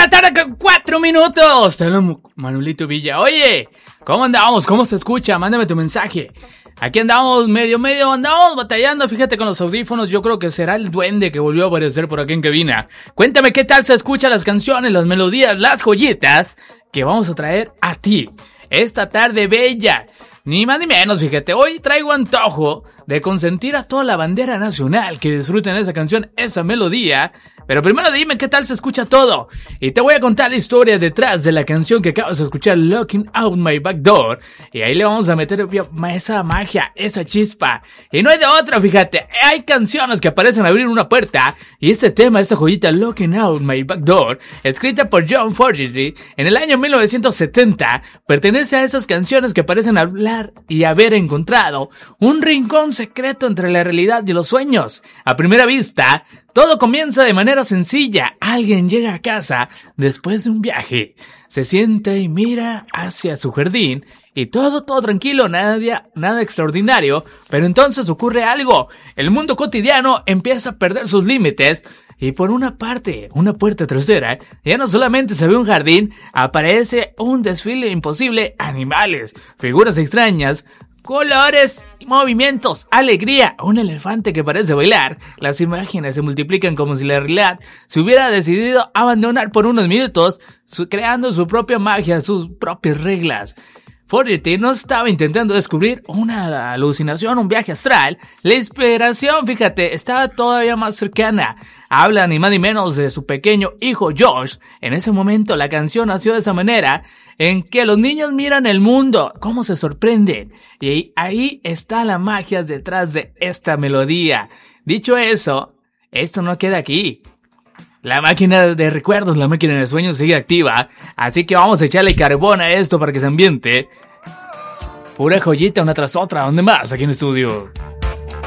la tarde con 4 minutos. Te hablo Manuelito Villa. Oye, ¿cómo andamos? ¿Cómo se escucha? Mándame tu mensaje. Aquí andamos medio, andamos batallando, fíjate, con los audífonos. Yo creo que será el duende que volvió a aparecer por aquí en cabina. Cuéntame qué tal se escuchan las canciones, las melodías, las joyitas que vamos a traer a ti esta tarde bella. Ni más ni menos, fíjate, hoy traigo antojo de consentir a toda la bandera nacional, que disfruten esa canción, esa melodía. Pero primero dime qué tal se escucha todo. Y te voy a contar la historia detrás de la canción que acabas de escuchar, Looking Out My Back Door. Y ahí le vamos a meter esa magia, esa chispa. Y no hay de otra, fíjate. Hay canciones que aparecen abrir una puerta. Y este tema, esta joyita, Looking Out My Back Door, escrita por John Fogerty en el año 1970, pertenece a esas canciones que parecen hablar y haber encontrado un rincón secreto entre la realidad y los sueños. A primera vista, todo comienza de manera sencilla. Alguien llega a casa después de un viaje, se sienta y mira hacia su jardín y todo tranquilo, nada extraordinario. Pero entonces ocurre algo. El mundo cotidiano empieza a perder sus límites y por una puerta trasera, ya no solamente se ve un jardín, aparece un desfile imposible, animales, figuras extrañas, colores, movimientos, alegría, un elefante que parece bailar. Las imágenes se multiplican como si la realidad se hubiera decidido abandonar por unos minutos, creando su propia magia, sus propias reglas. Fogerty no estaba intentando descubrir una alucinación, un viaje astral. La inspiración, fíjate, estaba todavía más cercana. Habla ni más ni menos de su pequeño hijo Josh. En ese momento la canción nació de esa manera, en que los niños miran el mundo, cómo se sorprenden. Y ahí está la magia detrás de esta melodía. Dicho eso, esto no queda aquí. La máquina de recuerdos, la máquina de sueños sigue activa, así que vamos a echarle carbón a esto para que se ambiente. Pura joyita una tras otra, ¿dónde más? Aquí en el estudio.